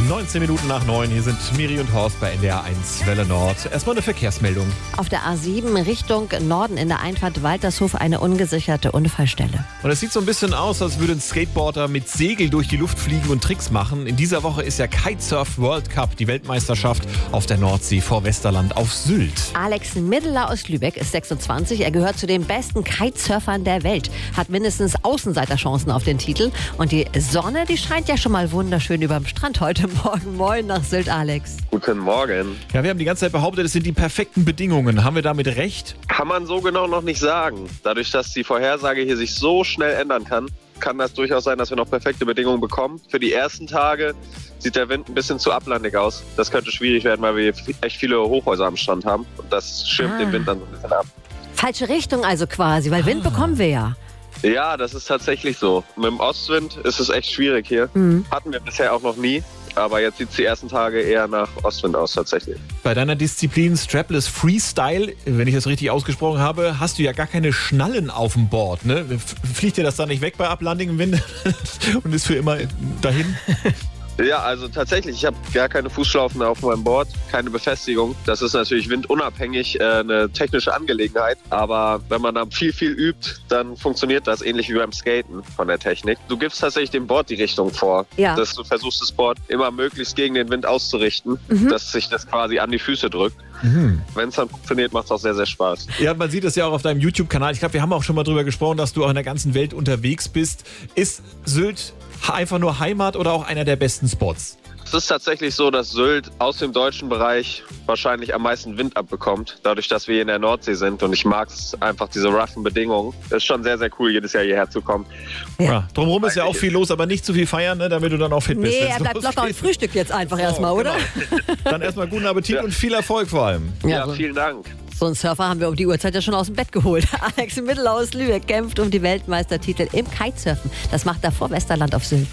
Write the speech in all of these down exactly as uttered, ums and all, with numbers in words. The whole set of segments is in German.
neunzehn Minuten nach neun, hier sind Miri und Horst bei N D R eins Welle Nord. Erstmal eine Verkehrsmeldung. Auf der A sieben Richtung Norden in der Einfahrt Waltershof eine ungesicherte Unfallstelle. Und es sieht so ein bisschen aus, als würde ein Skateboarder mit Segel durch die Luft fliegen und Tricks machen. In dieser Woche ist ja Kitesurf World Cup, die Weltmeisterschaft auf der Nordsee vor Westerland auf Sylt. Alex Middeler aus Lübeck ist sechsundzwanzig. Er gehört zu den besten Kitesurfern der Welt. Hat mindestens Außenseiterchancen auf den Titel. Und die Sonne, die scheint ja schon mal wunderschön überm Strand heute Morgen. Moin nach Sylt, Alex. Guten Morgen. Ja, wir haben die ganze Zeit behauptet, es sind die perfekten Bedingungen. Haben wir damit recht? Kann man so genau noch nicht sagen. Dadurch, dass die Vorhersage hier sich so schnell ändern kann, kann das durchaus sein, dass wir noch perfekte Bedingungen bekommen. Für die ersten Tage sieht der Wind ein bisschen zu ablandig aus. Das könnte schwierig werden, weil wir echt viele Hochhäuser am Strand haben. Und das schirmt ah. den Wind dann so ein bisschen ab. Falsche Richtung also quasi, weil Wind ah. bekommen wir ja. Ja, das ist tatsächlich so. Mit dem Ostwind ist es echt schwierig hier. Mhm. Hatten wir bisher auch noch nie. Aber jetzt sieht es die ersten Tage eher nach Ostwind aus tatsächlich. Bei deiner Disziplin Strapless Freestyle, wenn ich das richtig ausgesprochen habe, hast du ja gar keine Schnallen auf dem Board. Ne? Fliegt dir das da nicht weg bei ablandigem Wind und ist für immer dahin? Ja, also tatsächlich, ich habe gar keine Fußschlaufen auf meinem Board, keine Befestigung. Das ist natürlich windunabhängig, äh, eine technische Angelegenheit. Aber wenn man da viel, viel übt, dann funktioniert das ähnlich wie beim Skaten von der Technik. Du gibst tatsächlich dem Board die Richtung vor. Ja. Dass du versuchst, das Board immer möglichst gegen den Wind auszurichten, mhm. dass sich das quasi an die Füße drückt. Mhm. Wenn es dann funktioniert, macht es auch sehr, sehr Spaß. Ja, man sieht es ja auch auf deinem YouTube-Kanal. Ich glaube, wir haben auch schon mal drüber gesprochen, dass du auch in der ganzen Welt unterwegs bist. Ist Sylt einfach nur Heimat oder auch einer der besten Spots? Es ist tatsächlich so, dass Sylt aus dem deutschen Bereich wahrscheinlich am meisten Wind abbekommt, dadurch, dass wir hier in der Nordsee sind. Und ich mag es einfach, diese roughen Bedingungen. Es ist schon sehr, sehr cool, jedes Jahr hierher zu kommen. Ja. Ja, drumherum ist ja auch viel los, aber nicht zu viel feiern, ne, damit du dann auch fit bist. Nee, er bleibt locker und frühstückt jetzt einfach oh, erstmal, oder? Genau. Dann erstmal guten Appetit ja. und viel Erfolg vor allem. Ja, ja, vielen Dank. So einen Surfer haben wir um die Uhrzeit ja schon aus dem Bett geholt. Alex Middeler aus Lübeck kämpft um die Weltmeistertitel im Kitesurfen. Das macht er vor Westerland auf Sylt.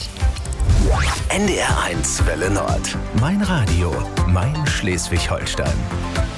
N D R eins Welle Nord. Mein Radio, mein Schleswig-Holstein.